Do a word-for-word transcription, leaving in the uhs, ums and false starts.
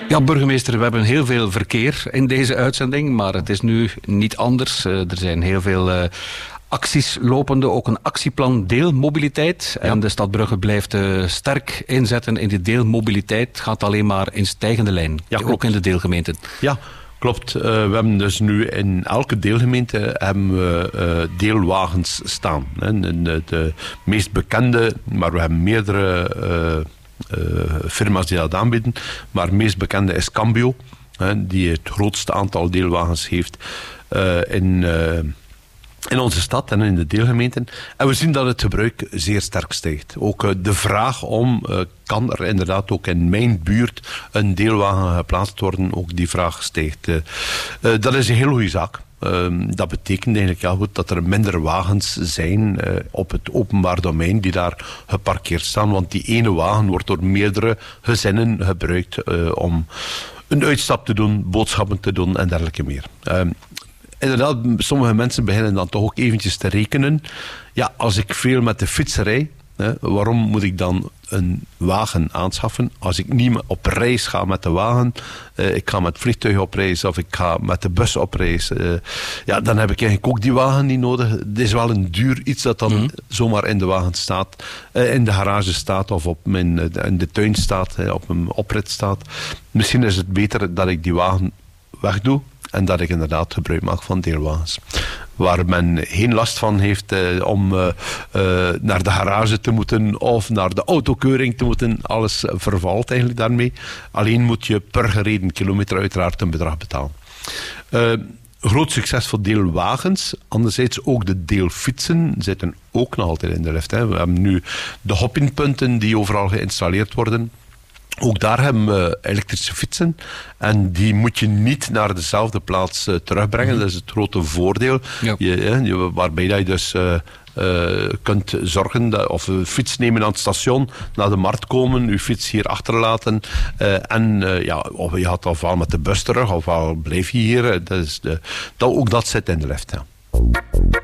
Ja, burgemeester, we hebben heel veel verkeer in deze uitzending, maar het is nu niet anders. Uh, er zijn heel veel uh, acties lopende, ook een actieplan deelmobiliteit. Ja. En de stad Brugge blijft uh, sterk inzetten in die deelmobiliteit. Het gaat alleen maar in stijgende lijn, ja, ook in de deelgemeenten. Ja, klopt. Uh, we hebben dus nu in elke deelgemeente hebben we uh, deelwagens staan. Hè. De, de, de meest bekende, maar we hebben meerdere uh, uh, firma's die dat aanbieden. Maar het meest bekende is Cambio, hè, die het grootste aantal deelwagens heeft uh, in... Uh, in onze stad en in de deelgemeenten. En we zien dat het gebruik zeer sterk stijgt. Ook uh, de vraag om, uh, kan er inderdaad ook in mijn buurt een deelwagen geplaatst worden, ook die vraag stijgt. Uh, uh, dat is een heel goede zaak. Uh, dat betekent eigenlijk ja, goed, dat er minder wagens zijn uh, op het openbaar domein die daar geparkeerd staan. Want die ene wagen wordt door meerdere gezinnen gebruikt uh, om een uitstap te doen, boodschappen te doen en dergelijke meer. Uh, Inderdaad, sommige mensen beginnen dan toch ook eventjes te rekenen. Ja, als ik veel met de fiets rijd, hè, waarom moet ik dan een wagen aanschaffen? Als ik niet op reis ga met de wagen, uh, ik ga met vliegtuig op reis of ik ga met de bus op reis, uh, ja, dan heb ik eigenlijk ook die wagen niet nodig. Het is wel een duur iets dat dan mm-hmm. zomaar in de wagen staat, uh, in de garage staat of op mijn, uh, in de tuin staat, uh, op mijn oprit staat. Misschien is het beter dat ik die wagen wegdoe. En dat ik inderdaad gebruik maak van deelwagens. Waar men geen last van heeft eh, om uh, uh, naar de garage te moeten of naar de autokeuring te moeten. Alles vervalt eigenlijk daarmee. Alleen moet je per gereden kilometer uiteraard een bedrag betalen. Uh, groot succes voor deelwagens. Anderzijds ook de deelfietsen zitten ook nog altijd in de lift. Hè. We hebben nu de hoppingpunten die overal geïnstalleerd worden. Ook daar hebben we elektrische fietsen en die moet je niet naar dezelfde plaats uh, terugbrengen. Mm-hmm. Dat is het grote voordeel. Ja. Je, je, waarbij dat je dus uh, uh, kunt zorgen dat, of een fiets nemen aan het station, naar de markt komen, je fiets hier achterlaten uh, en uh, ja, of je gaat ofwel met de bus terug ofwel blijf je hier. Dat is de, dat, ook dat zit in de lift. Ja.